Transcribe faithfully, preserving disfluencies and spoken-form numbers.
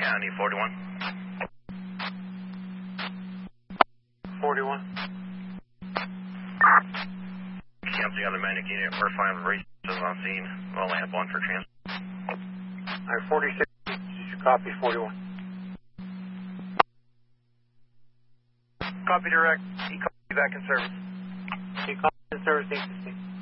County, forty-one. forty-one. Cancel the other medic unit. We're fine with races on scene. We'll only have one for transport. All right, forty-six. You should copy forty-one. Copy direct. He copy back in service. You copy in service, eight sixteen.